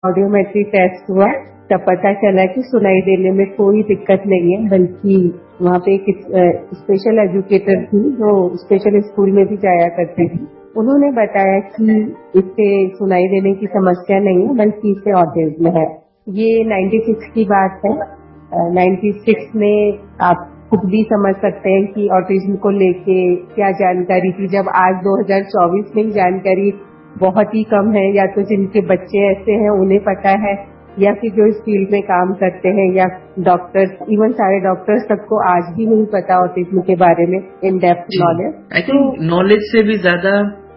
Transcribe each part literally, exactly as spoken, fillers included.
Audiometry test हुआ, तब पता चला कि सुनाई देने में कोई दिक्कत नहीं है, बल्कि वहाँ पे एक स्पेशल एजुकेटर थी जो स्पेशल स्कूल में भी जाया करती थी। उन्होंने बताया कि इससे सुनाई देने की समस्या नहीं है, बल्कि इससे ऑटिज्म है। ये छियानवे की बात है। छियानवे में आप खुद भी समझ सकते हैं कि ऑटिज्म को लेके क्या जानकारी थी, जब आज दो हज़ार चौबीस में जानकारी बहुत ही कम है, या तो जिनके बच्चे ऐसे हैं उन्हें पता है, या फिर जो इस फील्ड में काम करते हैं, या डॉक्टर्स, इवन सारे डॉक्टर्स तक को आज भी नहीं पता ऑटिज्म के बारे में in depth knowledge. I think knowledge से भी ज्यादा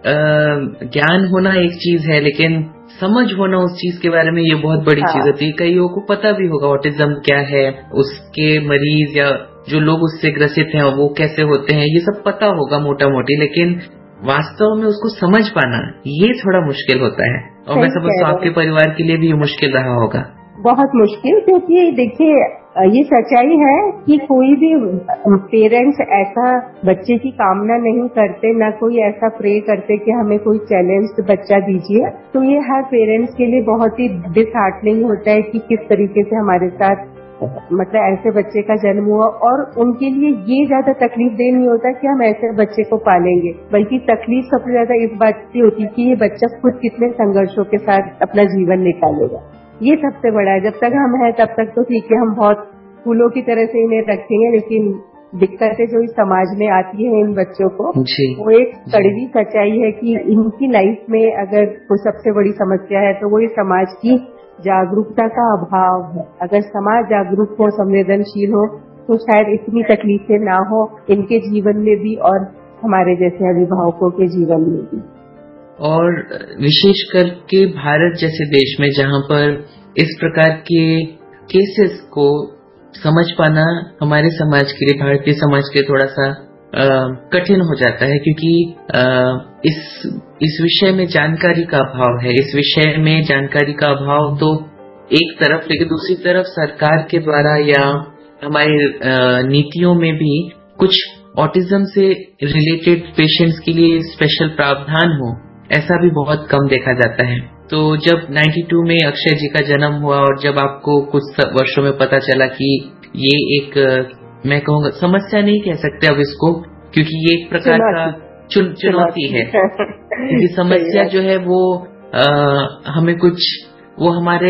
ज्ञान होना एक चीज है, लेकिन समझ होना उस चीज के बारे में ये बहुत बड़ी हाँ। चीज होती है। कईयों को पता भी होगा ऑटिज्म क्या है, उसके मरीज या जो लोग उससे ग्रसित हैं वो कैसे होते हैं, ये सब पता होगा मोटा मोटी, लेकिन वास्तव में उसको समझ पाना ये थोड़ा मुश्किल होता है। और मैं समझता हूँ आपके परिवार के लिए भी ये मुश्किल रहा होगा। बहुत मुश्किल, क्योंकि देखिए ये सच्चाई है कि कोई भी पेरेंट्स ऐसा बच्चे की कामना नहीं करते, ना कोई ऐसा प्रे करते कि हमें कोई चैलेंज बच्चा दीजिए। तो ये हर पेरेंट्स के लिए बहुत ही डिसहार्टनिंग होता है कि किस तरीके से हमारे साथ मतलब ऐसे बच्चे का जन्म हुआ, और उनके लिए ये ज्यादा तकलीफ दे नहीं होता कि हम ऐसे बच्चे को पालेंगे, बल्कि तकलीफ सबसे ज्यादा इस बात की होती है कि ये बच्चा खुद कितने संघर्षों के साथ अपना जीवन निकालेगा। ये सबसे बड़ा है। जब तक हम हैं तब तक तो ठीक है, हम बहुत फूलों की तरह से इन्हें रखेंगे, लेकिन दिक्कतें जो इस समाज में आती है इन बच्चों को, वो एक कड़वी सच्चाई है कि इनकी लाइफ में अगर कोई सबसे बड़ी समस्या है तो वो इस समाज की जागरूकता का अभाव है। अगर समाज जागरूक हो, संवेदनशील हो, तो शायद इतनी तकलीफें ना हो इनके जीवन में भी और हमारे जैसे अभिभावकों के जीवन में भी। और विशेष करके भारत जैसे देश में जहाँ पर इस प्रकार के केसेस को समझ पाना हमारे समाज के लिए, भारतीय समाज के लिए थोड़ा सा कठिन हो जाता है, क्योंकि आ, इस इस विषय में जानकारी का अभाव है। इस विषय में जानकारी का अभाव तो एक तरफ, लेकिन दूसरी तरफ सरकार के द्वारा या हमारी नीतियों में भी कुछ ऑटिज्म से रिलेटेड पेशेंट्स के लिए स्पेशल प्रावधान हो, ऐसा भी बहुत कम देखा जाता है। तो जब बानवे में अक्षय जी का जन्म हुआ और जब आपको कुछ वर्षों में पता चला कि ये एक, मैं कहूँगा समस्या नहीं कह सकते अब इसको, क्योंकि ये एक प्रकार का चुन, चुनौती है, क्योंकि समस्या जो है वो आ, हमें कुछ वो हमारे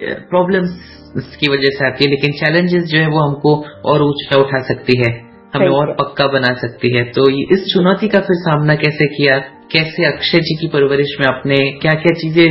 प्रॉब्लम्स की वजह से आती है, लेकिन चैलेंजेस जो है वो हमको और ऊंचा उठा सकती है, हमें और पक्का बना सकती है। तो इस चुनौती का फिर सामना कैसे किया, कैसे अक्षय जी की परवरिश में आपने क्या क्या चीजें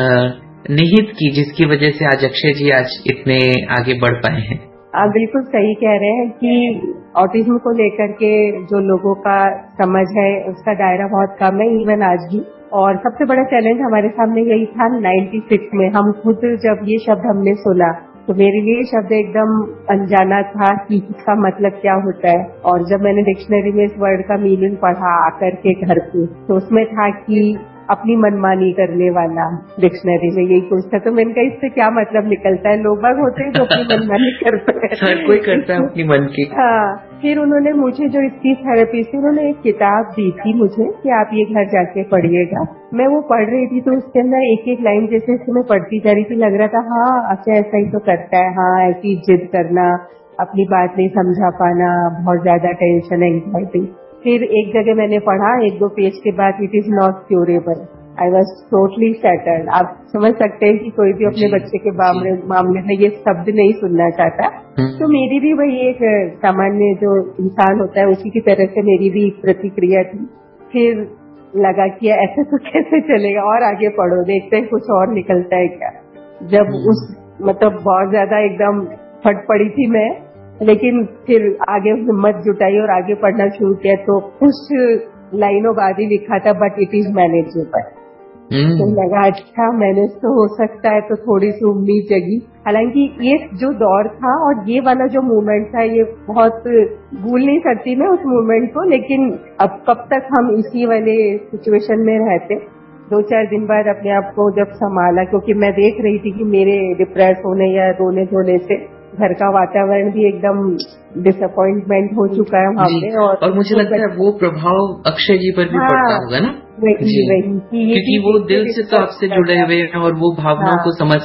निहित की जिसकी वजह से आज अक्षय जी आज इतने आगे बढ़ पाए हैं? आप बिल्कुल सही कह रहे हैं कि ऑटिज्म को लेकर के जो लोगों का समझ है उसका दायरा बहुत कम है, इवन आज भी। और सबसे बड़ा चैलेंज हमारे सामने यही था छियानवे में। हम खुद जब ये शब्द हमने सुना तो मेरे लिए शब्द एकदम अनजाना था कि इसका मतलब क्या होता है। और जब मैंने डिक्शनरी में इस वर्ड का मीनिंग पढ़ा आकर के घर पे, तो उसमें था कि अपनी मनमानी करने वाला। डिक्शनरी में यही कुछ था, तो मैंने कहा इससे क्या मतलब निकलता है, लोग बाग होते हैं जो अपनी मनमानी करते हैं, हर कोई करता है अपनी मन की। हाँ, फिर उन्होंने मुझे जो स्पीच थेरेपी से उन्होंने एक किताब दी थी मुझे कि आप ये घर जाके पढ़िएगा। मैं वो पढ़ रही थी तो उसके अंदर एक एक लाइन जैसे जैसे मैं पढ़ती जा रही थी लग रहा था हाँ अच्छा ऐसा ही तो करता है, हाँ ऐसी जिद करना, अपनी बात नहीं समझा पाना, बहुत ज्यादा टेंशन, एंग्जाइटी। फिर एक जगह मैंने पढ़ा एक दो पेज के बाद, it is not curable. I was totally shattered. आप समझ सकते हैं कि कोई भी अपने बच्चे के मामले में ये शब्द नहीं सुनना चाहता। तो मेरी भी वही एक सामान्य जो इंसान होता है उसी की तरह से मेरी भी प्रतिक्रिया थी। फिर लगा कि ऐसे तो कैसे चलेगा, और आगे पढ़ो, देखते हैं कुछ और निकलता है क्या। जब उस मतलब बहुत ज्यादा एकदम फट पड़ी थी मैं, लेकिन फिर आगे हिम्मत जुटाई और आगे पढ़ना शुरू किया तो कुछ लाइनों बाद ही लिखा था बट इट इज मैनेजेबल। तो लगा अच्छा मैनेज तो हो सकता है, तो थोड़ी सी उम्मीद जगी। हालांकि ये जो दौर था और ये वाला जो मूवमेंट था ये बहुत भूल नहीं सकती मैं उस मूवमेंट को, लेकिन अब कब तक हम इसी वाले सिचुएशन में रहते। दो चार दिन बाद अपने आप को जब संभाला, क्योंकि मैं देख रही थी कि मेरे डिप्रेस होने या रोने धोने से घर का वातावरण भी एकदम डिसअपॉइंटमेंट हो चुका है वहाँ पे। और, और मुझे लगता है वो प्रभाव अक्षय जी पर भी हाँ, पड़ता होगा ना, वही वही क्योंकि वो दिल से तो आपसे जुड़े हुए हैं और वो भावनाओं हाँ, को समझ